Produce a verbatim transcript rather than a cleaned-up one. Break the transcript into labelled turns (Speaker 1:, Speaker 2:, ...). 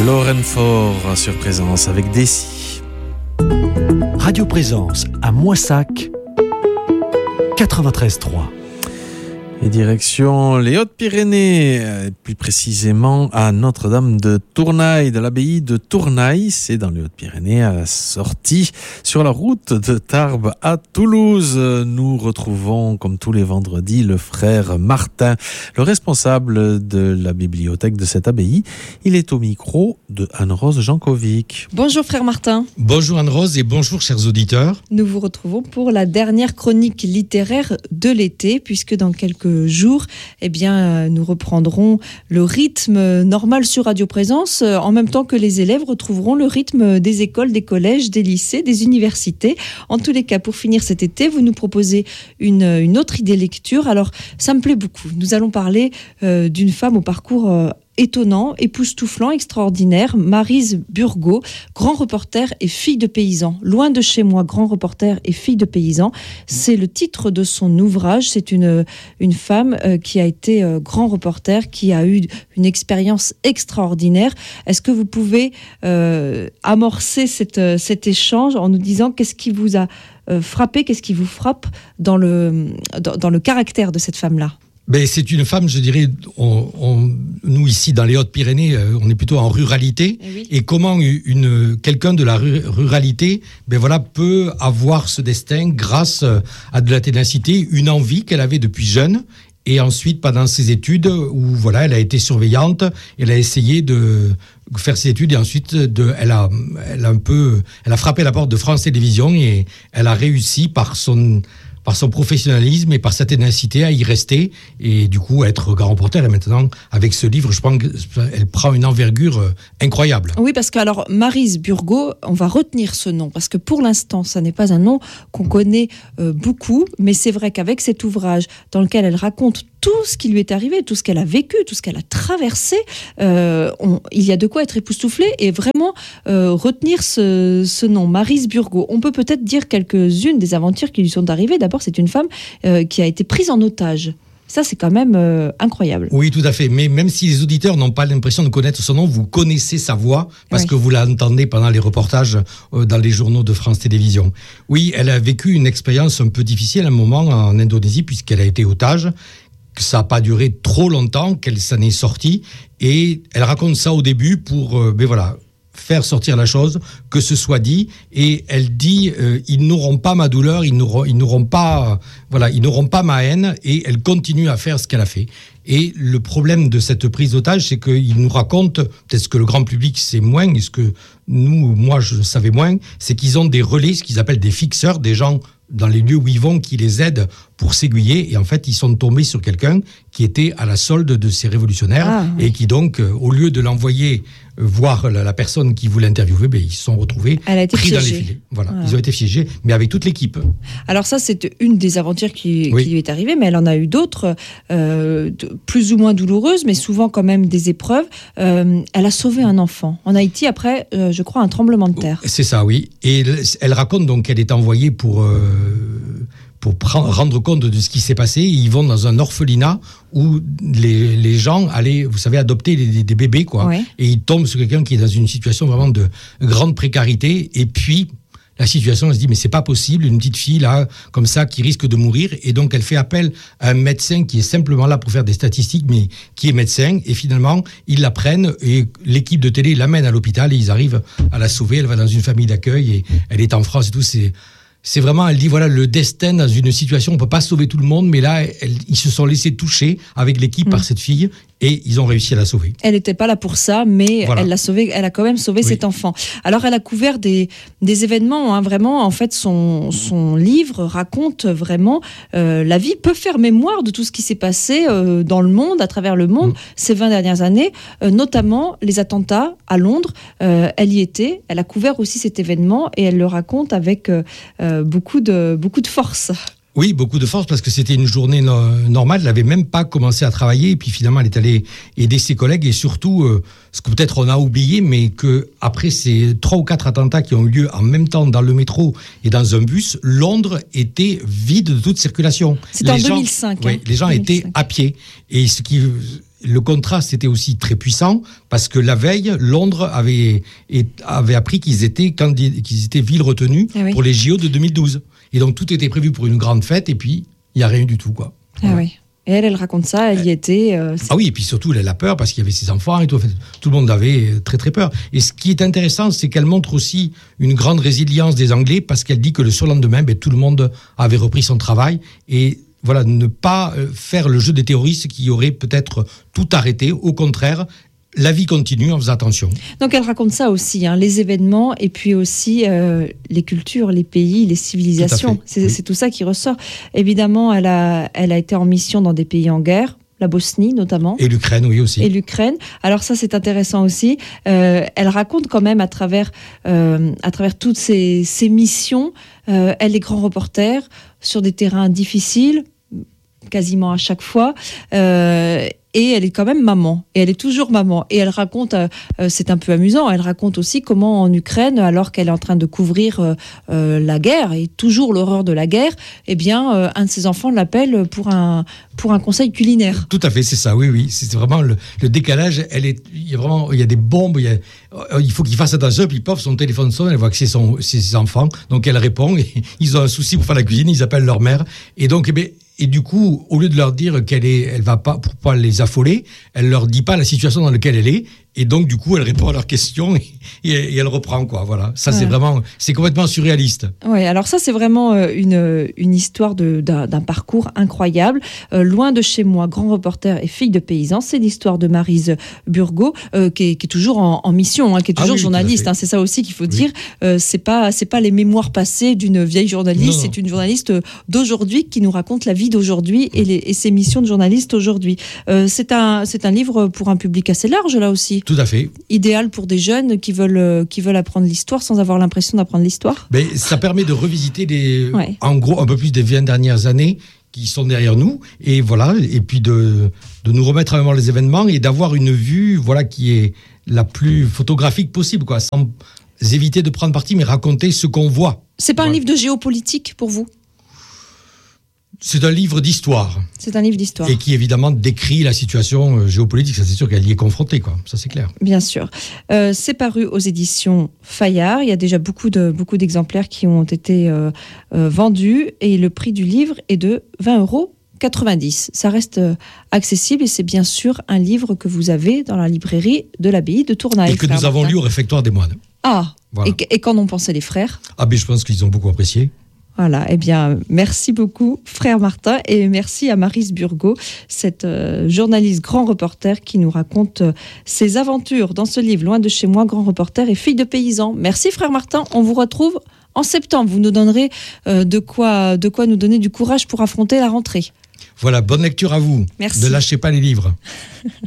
Speaker 1: Lauren Faure sur Présence avec Dessy.
Speaker 2: Radio Présence à Moissac, quatre-vingt-treize trois.
Speaker 1: Et direction les Hautes-Pyrénées, plus précisément à Notre-Dame de Tournaille, de l'abbaye de Tournaille. C'est dans les Hautes-Pyrénées, à la sortie sur la route de Tarbes à Toulouse. Nous retrouvons, comme tous les vendredis, le frère Martin, le responsable de la bibliothèque de cette abbaye. Il est au micro de Anne-Rose Jankovic.
Speaker 3: Bonjour frère Martin.
Speaker 4: Bonjour Anne-Rose et bonjour chers auditeurs.
Speaker 3: Nous vous retrouvons pour la dernière chronique littéraire de l'été, puisque dans quelques jours, eh bien, nous reprendrons le rythme normal sur Radio Présence, en même temps que les élèves retrouveront le rythme des écoles, des collèges, des lycées, des universités. En tous les cas, pour finir cet été, vous nous proposez une, une autre idée lecture. Alors, ça me plaît beaucoup. Nous allons parler euh, d'une femme au parcours euh, étonnant, époustouflant, extraordinaire, Maryse Burgot, grand reporter et fille de paysan. Loin de chez moi, grand reporter et fille de paysan. C'est le titre de son ouvrage. C'est une, une femme euh, qui a été euh, grand reporter, qui a eu une expérience extraordinaire. Est-ce que vous pouvez euh, amorcer cette, euh, cet échange en nous disant qu'est-ce qui vous a euh, frappé, qu'est-ce qui vous frappe dans le, dans, dans le caractère de cette femme-là ?
Speaker 4: Ben, c'est une femme, je dirais, on, on, nous ici dans les Hautes-Pyrénées, on est plutôt en ruralité.
Speaker 3: Et, oui.
Speaker 4: Et comment une, quelqu'un de la ruralité ben voilà, peut avoir ce destin grâce à de la ténacité, une envie qu'elle avait depuis jeune. Et ensuite, pendant ses études, où voilà, elle a été surveillante, elle a essayé de faire ses études et ensuite, de, elle, a, elle, a un peu, elle a frappé la porte de France Télévisions et elle a réussi par son... par son professionnalisme et par sa ténacité à y rester et du coup à être grand reporter. Et maintenant, avec ce livre, je pense qu'elle prend une envergure incroyable.
Speaker 3: Oui, parce que alors Maryse Burgot, on va retenir ce nom, parce que pour l'instant, ça n'est pas un nom qu'on connaît euh, beaucoup, mais c'est vrai qu'avec cet ouvrage dans lequel elle raconte tout ce qui lui est arrivé, tout ce qu'elle a vécu, tout ce qu'elle a traversé, euh, on, il y a de quoi être époustouflé et vraiment euh, retenir ce, ce nom, Maryse Burgot. On peut peut-être dire quelques-unes des aventures qui lui sont arrivées. D'abord, c'est une femme euh, qui a été prise en otage. Ça, c'est quand même euh, incroyable.
Speaker 4: Oui, tout à fait. Mais même si les auditeurs n'ont pas l'impression de connaître son nom, vous connaissez sa voix parce oui. que vous l'entendez pendant les reportages euh, dans les journaux de France Télévisions. Oui, elle a vécu une expérience un peu difficile à un moment en Indonésie puisqu'elle a été otage. Que ça n'a pas duré trop longtemps, qu'elle s'en est sortie. Et elle raconte ça au début pour euh, ben voilà, faire sortir la chose, que ce soit dit. Et elle dit, euh, ils n'auront pas ma douleur, ils n'auront, ils n'auront pas, voilà, ils n'auront pas ma haine. Et elle continue à faire ce qu'elle a fait. Et le problème de cette prise d'otage, c'est qu'il nous raconte, peut-être que le grand public sait moins, et ce que nous, moi, je savais moins, c'est qu'ils ont des relais, ce qu'ils appellent des fixeurs, des gens dans les lieux où ils vont, qui les aident pour s'aiguiller. Et en fait, ils sont tombés sur quelqu'un qui était à la solde de ces révolutionnaires ah, oui. et qui donc, euh, au lieu de l'envoyer euh, voir la, la personne qui voulait interviewer, ben, ils se sont retrouvés pris dans les filets. Voilà, ah. Ils ont été piégés, mais avec toute l'équipe.
Speaker 3: Alors ça, c'est une des aventures qui,
Speaker 4: oui.
Speaker 3: qui lui est arrivée, mais elle en a eu d'autres, euh, plus ou moins douloureuses, mais souvent quand même des épreuves. Euh, elle a sauvé un enfant en Haïti après, euh, je crois, un tremblement de terre.
Speaker 4: C'est ça, oui. Et elle raconte donc qu'elle est envoyée pour... Euh, pour prendre, rendre compte de ce qui s'est passé. Ils vont dans un orphelinat où les, les gens allaient, vous savez, adopter des, des bébés, quoi.
Speaker 3: Ouais.
Speaker 4: Et ils tombent sur quelqu'un qui est dans une situation vraiment de grande précarité. Et puis, la situation, elle se dit, mais c'est pas possible, une petite fille, là, comme ça, qui risque de mourir. Et donc, elle fait appel à un médecin qui est simplement là pour faire des statistiques, mais qui est médecin. Et finalement, ils la prennent et l'équipe de télé l'amène à l'hôpital et ils arrivent à la sauver. Elle va dans une famille d'accueil et elle est en France et tout. C'est... C'est vraiment, elle dit, voilà, le destin dans une situation, on ne peut pas sauver tout le monde, mais là, elle, ils se sont laissés toucher avec l'équipe mmh. par cette fille et ils ont réussi à la sauver.
Speaker 3: Elle n'était pas là pour ça, mais voilà. elle, l'a sauvé, elle a quand même sauvé oui. cet enfant. Alors, elle a couvert des, des événements, hein, vraiment, en fait, son, son livre raconte vraiment, euh, la vie peut faire mémoire de tout ce qui s'est passé euh, dans le monde, à travers le monde, mmh. ces vingt dernières années, euh, notamment les attentats à Londres. Euh, elle y était, elle a couvert aussi cet événement et elle le raconte avec... Euh, Beaucoup de, beaucoup de force.
Speaker 4: Oui, beaucoup de force parce que c'était une journée no- normale. Elle n'avait même pas commencé à travailler et puis finalement elle est allée aider ses collègues et surtout, euh, ce que peut-être on a oublié, mais que après ces trois ou quatre attentats qui ont eu lieu en même temps dans le métro et dans un bus, Londres était vide de toute circulation.
Speaker 3: C'était en
Speaker 4: Les gens-
Speaker 3: deux mille cinq.
Speaker 4: Oui,
Speaker 3: hein.
Speaker 4: les gens
Speaker 3: deux mille
Speaker 4: étaient
Speaker 3: cinq.
Speaker 4: à pied et ce qui le contraste était aussi très puissant parce que la veille, Londres avait, et- avait appris qu'ils étaient, candi- qu'ils étaient ville retenue
Speaker 3: Ah oui.
Speaker 4: pour les J O de deux mille douze. Et donc tout était prévu pour une grande fête et puis il n'y a rien du tout, quoi.
Speaker 3: Ah
Speaker 4: Voilà.
Speaker 3: oui. Et elle, elle raconte ça, elle y était. euh, c'est-
Speaker 4: Ah oui, et puis surtout, elle a peur parce qu'il y avait ses enfants et tout. En fait, tout le monde avait très très peur. Et ce qui est intéressant, c'est qu'elle montre aussi une grande résilience des Anglais parce qu'elle dit que le surlendemain, ben, tout le monde avait repris son travail et voilà, ne pas euh, faire le jeu des terroristes qui auraient peut-être tout arrêté. Au contraire, la vie continue en faisant attention.
Speaker 3: Donc elle raconte ça aussi, hein, les événements et puis aussi euh, les cultures, les pays, les civilisations.
Speaker 4: Tout à fait,
Speaker 3: C'est
Speaker 4: oui.
Speaker 3: c'est tout ça qui ressort. Évidemment, elle a, elle a été en mission dans des pays en guerre, la Bosnie notamment.
Speaker 4: Et l'Ukraine, oui, aussi.
Speaker 3: Et l'Ukraine. Alors ça, c'est intéressant aussi. Euh, elle raconte quand même à travers, euh, à travers toutes ces, ces missions, euh, elle est grand reporter sur des terrains difficiles, quasiment à chaque fois. Euh, et elle est quand même maman. Et elle est toujours maman. Et elle raconte, euh, euh, c'est un peu amusant, elle raconte aussi comment en Ukraine, alors qu'elle est en train de couvrir euh, euh, la guerre, et toujours l'horreur de la guerre, eh bien, euh, un de ses enfants l'appelle pour un, pour un conseil culinaire.
Speaker 4: Tout à fait, c'est ça, oui, oui. C'est vraiment le, le décalage. Elle est, il y a vraiment, il y a des bombes, il, y a, il faut qu'il fasse attention, puis paf, son téléphone sonne, elle voit que c'est son, c'est ses enfants, donc elle répond, et ils ont un souci pour faire la cuisine, ils appellent leur mère, et donc, eh bien, et du coup, au lieu de leur dire qu'elle est, elle va pas, pour pas les affoler, elle leur dit pas la situation dans laquelle elle est, et donc, du coup, elle répond à leurs questions, et, et elle reprend, quoi, voilà. Ça,
Speaker 3: Ouais.
Speaker 4: c'est vraiment, c'est complètement surréaliste.
Speaker 3: Oui, alors ça, c'est vraiment euh, une, une histoire de- d'un d'un parcours incroyable. Euh, loin de chez moi, grand reporter et fille de paysan, c'est l'histoire de Maryse Burgot, euh, qui, est, qui est toujours en, en mission, hein, qui est
Speaker 4: Ah
Speaker 3: toujours
Speaker 4: oui, tout à
Speaker 3: journaliste.
Speaker 4: fait.
Speaker 3: Hein, c'est ça aussi qu'il faut
Speaker 4: Oui.
Speaker 3: dire. Euh, c'est pas, c'est pas les mémoires passées d'une vieille journaliste,
Speaker 4: Non, non.
Speaker 3: c'est une journaliste d'aujourd'hui qui nous raconte la vie d'aujourd'hui et, les- et ses missions de journaliste aujourd'hui. Euh, c'est un, c'est un livre pour un public assez large, là aussi.
Speaker 4: Tout à fait.
Speaker 3: Idéal pour des jeunes qui veulent, euh, qui veulent apprendre l'histoire sans avoir l'impression d'apprendre l'histoire.
Speaker 4: Ben, ça permet de revisiter les,
Speaker 3: Ouais.
Speaker 4: en gros, un peu plus des vingt dernières années qui sont derrière nous, et voilà, et puis de, de nous remettre à mémoire les événements et d'avoir une vue, voilà, qui est la plus photographique possible, quoi, sans éviter de prendre parti, mais raconter ce qu'on voit.
Speaker 3: C'est pas un
Speaker 4: Voilà.
Speaker 3: livre de géopolitique pour vous?
Speaker 4: C'est un livre d'histoire
Speaker 3: C'est un livre d'histoire,
Speaker 4: et qui évidemment décrit la situation euh, géopolitique. Ça, c'est sûr qu'elle y est confrontée, quoi. Ça, c'est clair.
Speaker 3: bien sûr. Euh, c'est paru aux éditions Fayard. Il y a déjà beaucoup de beaucoup d'exemplaires qui ont été euh, euh, vendus et le prix du livre est de vingt euros quatre-vingt-dix. Ça reste euh, accessible et c'est bien sûr un livre que vous avez dans la librairie de l'abbaye de Tournai.
Speaker 4: et que
Speaker 3: frère
Speaker 4: nous avons
Speaker 3: Martin.
Speaker 4: lu au réfectoire des moines.
Speaker 3: Ah,
Speaker 4: Voilà.
Speaker 3: et, et qu'en ont pensé les frères?
Speaker 4: Ah, ben, je pense qu'ils ont beaucoup apprécié.
Speaker 3: Voilà, eh bien, merci beaucoup, frère Martin, et merci à Maryse Burgot, cette euh, journaliste grand reporter qui nous raconte euh, ses aventures dans ce livre, Loin de chez moi, grand reporter et fille de paysan. Merci, frère Martin, on vous retrouve en septembre. Vous nous donnerez euh, de quoi, de quoi nous donner du courage pour affronter la rentrée.
Speaker 4: Voilà, bonne lecture à vous.
Speaker 3: Merci.
Speaker 4: Ne lâchez pas les livres.